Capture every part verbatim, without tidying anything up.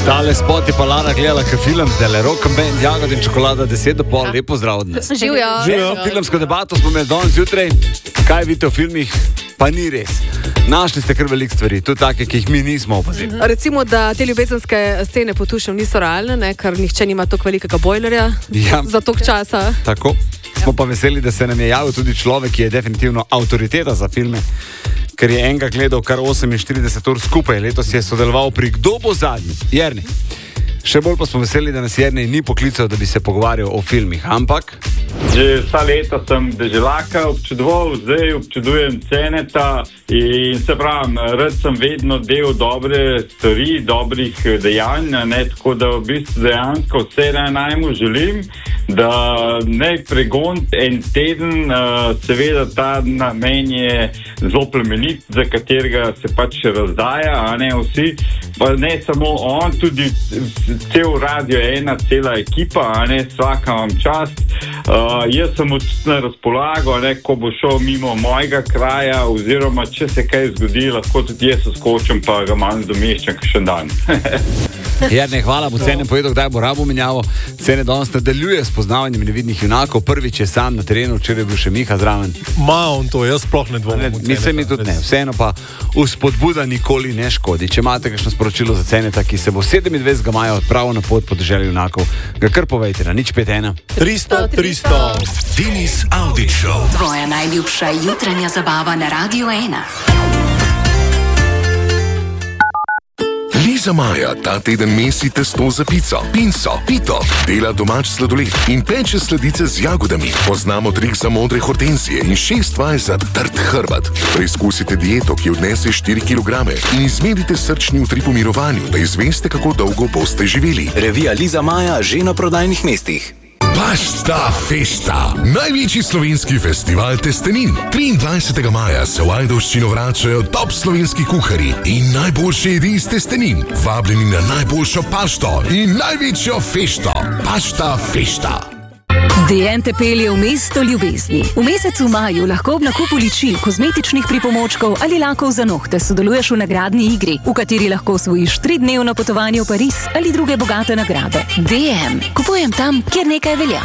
Tale spot je pa Lara gledala k film, zdaj Rock and Band, Jagod in čokolada, deset do pol, lepo zdrav od nas. Živjo. Živjo. Filmsko debato smo imeli danes zjutraj, kaj vidite v filmih, pa ni res. Našli ste kar veliko stvari, tudi take, ki jih mi nismo opazili. Recimo, da te ljubezenske scene po tušem niso realne, ne, ker nihče nima toliko velikega bojlerja Ja. za toliko časa. Tako. Smo pa veseli, da se nam je javil tudi človek, ki je definitivno avtoriteta za filme, ker je enega gledal kar oseminštirideset ur skupaj. Letos je sodeloval pri Kdo bo zadnji? Jernej. Še bolj pa smo veseli, da nas Jernej ni poklical, da bi se pogovarjal o filmih, ampak... Že vsa leta sem Deželaka občudoval, zdaj občudujem Ceneta in se pravim, rad sem vedno del dobre stvari, dobrih dejanj, ne, tako da v bistvu dejansko vse najmu želim, da ne pregon en teden, seveda ta namen je zelo plemenit, za katerega se pač razdaja, a ne vsi, pa ne samo on, tudi cel radio je ena cela ekipa, a ne svaka vam čast. Uh, jaz sem na razpolago, ne, ko bo šel mimo mojega kraja, oziroma če se kaj zgodi, lahko tudi jaz skočim, pa ga malo domeščam kakšen dan. Jernej, hvala, bo Cene povedal, kdaj bo rabo menjavo. Cene danes nadaljuje s poznavanjem nevidnih junakov. Prvič je sam na terenu, včeraj je bil še Miha zraven. Ma on to, jaz sploh ne dvomim. Mislim, mi tudi ne. Vseeno pa vzpodbuda nikoli ne škodi. Če imate kakšno sporočilo za Ceneta, ki se bo sedemindvajsetega maja odpravil na pot po deželi junakov, ga kar povejte na nič pet ena. tristo, tristo. Denis Audi Show. Tvoja najljubša jutranja zabava na Radio ena. Liza Maja ta teden mesi testo za pico, pinso, pito, dela domač sladoled in peče sladice z jagodami. Poznamo trik za modre hortenzije in šest vaj za trd hrbet. Preizkusite dieto, ki odnese štiri kilograme in izmerite srčni utrip v mirovanju, da izveste, kako dolgo boste živeli. Revija Liza Maja že na prodajnih mestih. Pasta Festa, največji slovenski festival testenin. triindvajsetega maja se v Ajdovščino vračajo top slovenski kuharji in najboljše jedi iz testenin. Vabljeni na najboljšo pašto in največjo fešto. Pasta Festa. D N te pelje v mesto ljubezni. V mesecu maju lahko ob nakupu ličil, kozmetičnih pripomočkov ali lakov za nohte sodeluješ v nagradni igri, v kateri lahko osvojiš tridnevno potovanje v Pariz ali druge bogate nagrade. D M. Kupujem tam, kjer nekaj velja.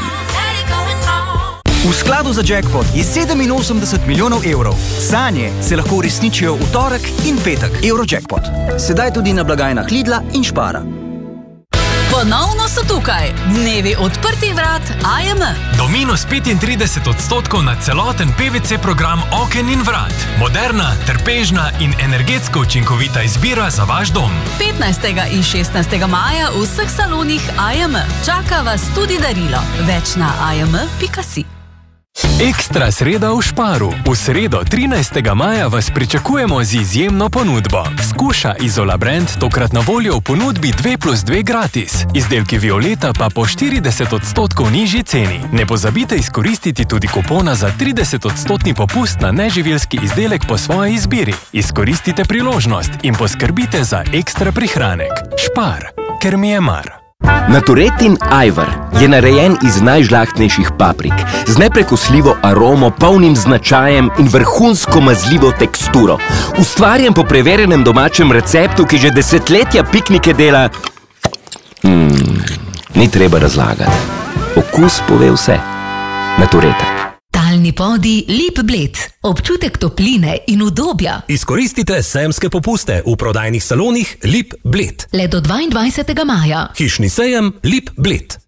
V skladu za jackpot je sedeminosemdeset milijonov evrov. Sanje se lahko uresničijo v torek in petek. Eurojackpot. Sedaj tudi na blagajnah Lidla in Špara. Ponovno so tukaj. Dnevi odprtih vrat A M. Do minus petintrideset odstotkov na celoten P V C program oken in vrat. Moderna, trpežna in energetsko učinkovita izbira za vaš dom. petnajstega in šestnajstega maja v vseh salonih A M. Čaka vas tudi darilo. Več na a m pika si. Ekstra sreda v Šparu. V sredo trinajstega maja vas pričakujemo z izjemno ponudbo. Skuša Izola brand tokrat na voljo v ponudbi dve plus dve gratis. Izdelki Violeta pa po štirideset odstotkov nižji ceni. Ne pozabite izkoristiti tudi kupona za trideset odstotni popust na neživilski izdelek po svoji izbiri. Izkoristite priložnost in poskrbite za ekstra prihranek. Špar, ker mi je mar. Naturetin ajvar je narejen iz najžlahtnejših paprik, z neprekosljivo aromo, polnim značajem in vrhunsko mazljivo teksturo. Ustvarjen po preverjenem domačem receptu, ki že desetletja piknike dela... Hmm, ni treba razlagati. Okus pove vse. Natureta. Talni podi Lip Bled. Občutek topline in udobja. Izkoristite sejemske popuste v prodajnih salonih Lip Bled. Le do dvaindvajsetega maja. Hišni sejem Lip Bled.